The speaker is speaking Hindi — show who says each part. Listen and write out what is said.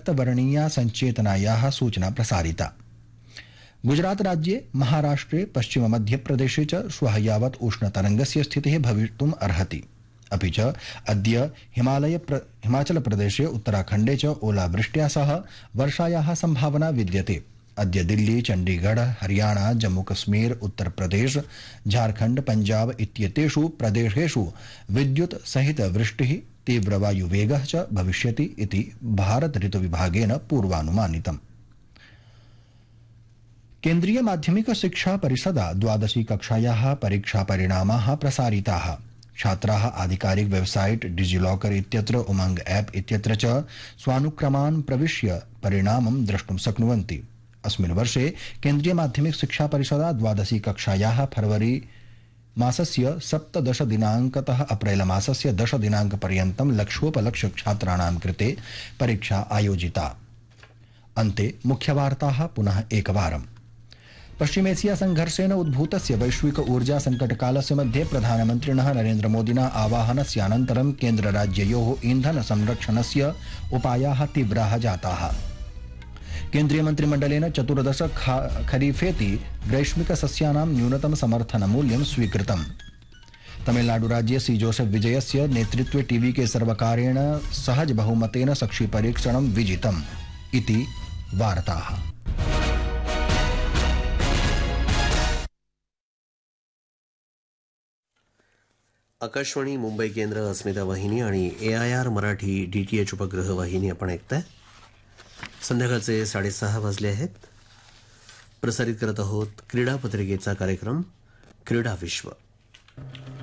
Speaker 1: रक्तवर्णीया संचेतनायाः सूचना प्रसारिता। गुजरात राज्ये महाराष्ट्रे पश्चिम मध्यप्रदेशे च श्वः यावत् उष्णतरङ्गस्य स्थितिः भवितुम् अर्हति। अपि च अद्य हिमाचलप्रदेशे उत्तराखण्डे च ओलावृष्ट्या सह वर्षायाः सम्भावना विद्यते। अद्य दिल्ली, चण्डीगढ़, हरियाणा, जम्मूकश्मीर, उत्तरप्रदेश, झारखण्ड, पञ्जाब इत्येतेषु प्रदेशेषु विद्युत् सहित वृष्टिः, तीव्रवायुवेगः च भविष्यति इति भारत ऋतुविभागेन पूर्वानुमानितम्। केन्द्रीय माध्यमिक शिक्षा परिषदा द्वादशी कक्षायाः परीक्षापरिणामाः प्रसारिताः। छात्राः आधिकारिक वेबसाइट डिजिलॉकर इत्यत्र उमंग ऐप इत्यत्र च स्वानुक्रमान् प्रविश्य परिणामं द्रष्टुं शक्नुवन्ति। अस्मिन् वर्षे केन्द्रीय माध्यमिक शिक्षा परिषदा द्वादशी कक्षायाः फरवरी मासस्य 17 दिनाङ्कतः अप्रैल मासस्य 10 दिनाङ्कपर्यन्तं लक्षोपलक्ष छात्राणां कृते परीक्षा आयोजिता। अन्ते मुख्यवार्ताः पुनः एकवारम्। पश्चिमेशिया संघर्षेण उद्भूतस्य वैश्विक ऊर्जा संकटकालस्य मध्ये प्रधानमन्त्रिणः नरेन्द्र मोदिना आवाहनस्यानन्तरं केन्द्रराज्ययोः ईन्धन संरक्षणस्य उपायाः तीव्राः जाताः। केन्द्रीय मन्त्रिमण्डलेन 14 खरीफेति ग्रैष्मिक सस्यानां न्यूनतम समर्थन मूल्यं स्वीकृतम्। तमिलनाडु राज्ये सी जोसेफ विजयस्य नेतृत्वे टीवीके सर्वकारेण सहज बहुमतेन सक्षि परीक्षणं विजितम् इति वार्ताः।
Speaker 2: आकाशवाणी मुंबई केंद्र, अस्मिता वाहिनी आणि AIR मराठी DTH उपग्रह वाहिनी आपण ऐकताय। संध्याकाळचे 6:30 वाजले आहेत। प्रसारित करत आहोत क्रीडा पत्रिकेचा कार्यक्रम क्रीडा विश्व।